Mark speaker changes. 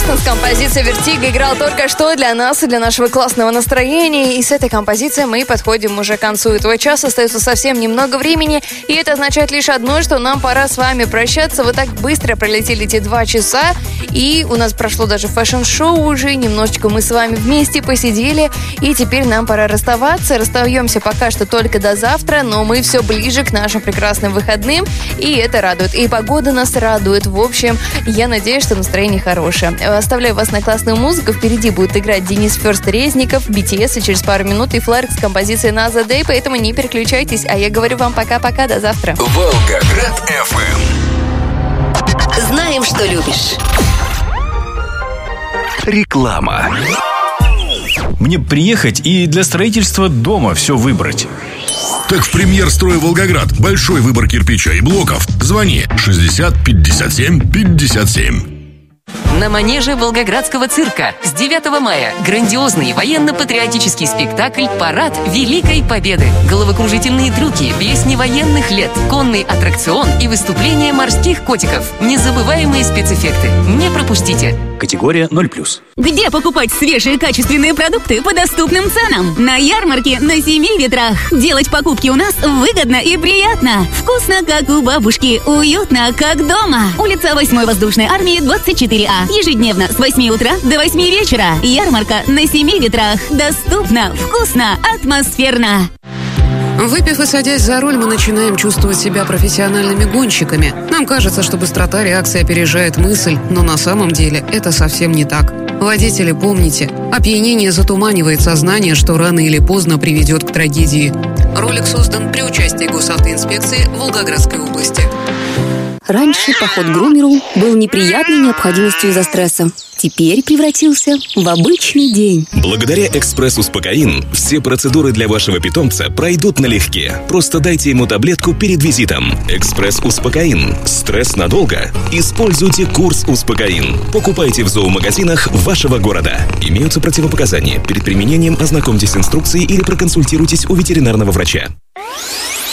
Speaker 1: с композицией «Вертиго» играл только что для нас и для нашего классного настроения. И с этой композицией мы подходим уже к концу этого часа. Остается совсем немного времени. И это означает лишь одно, что нам пора с вами прощаться. Вот так быстро пролетели эти 2 часа. И у нас прошло даже фэшн-шоу уже. Немножечко мы с вами вместе посидели. И теперь нам пора расставаться. Расстаемся пока что только до завтра. Но мы все ближе к нашим прекрасным выходным. И это радует. И погода нас радует. В общем, я надеюсь, что настроение хорошее. Оставляю вас на классную музыку. Впереди будет играть Денис Фёрст Резников, BTS, и через пару минут и Флэрк с композицией Another Day, поэтому не переключайтесь. А я говорю вам пока-пока, до завтра.
Speaker 2: Волгоград FM.
Speaker 3: Знаем, что любишь.
Speaker 2: Реклама.
Speaker 4: Мне приехать и для строительства дома все выбрать.
Speaker 5: Так в «Премьер-строй Волгоград» большой выбор кирпича и блоков. Звони 60 57 57.
Speaker 6: На манеже Волгоградского цирка с 9 мая грандиозный военно-патриотический спектакль «Парад Великой Победы». Головокружительные трюки, песни военных лет, конный аттракцион и выступления морских котиков. Незабываемые спецэффекты. Не пропустите.
Speaker 4: Категория 0+.
Speaker 7: Где покупать свежие качественные продукты по доступным ценам? На ярмарке на 7 ветрах. Делать покупки у нас выгодно и приятно. Вкусно, как у бабушки. Уютно, как дома. Улица 8-й воздушной армии, 24А. Ежедневно с 8 утра до 8 вечера. Ярмарка на 7 ветрах. Доступно, вкусно, атмосферно.
Speaker 8: Выпив и садясь за руль, мы начинаем чувствовать себя профессиональными гонщиками. Нам кажется, что быстрота реакции опережает мысль, но на самом деле это совсем не так. Водители, помните, опьянение затуманивает сознание, что рано или поздно приведет к трагедии. Ролик создан при участии госавтоинспекции Волгоградской области.
Speaker 9: Раньше поход к грумеру был неприятной необходимостью из-за стресса. Теперь превратился в обычный день.
Speaker 10: Благодаря «Экспресс-Успокоин» все процедуры для вашего питомца пройдут налегке. Просто дайте ему таблетку перед визитом. «Экспресс-Успокоин». Стресс надолго? Используйте курс «Успокоин». Покупайте в зоомагазинах вашего города. Имеются противопоказания. Перед применением ознакомьтесь с инструкцией или проконсультируйтесь у ветеринарного врача.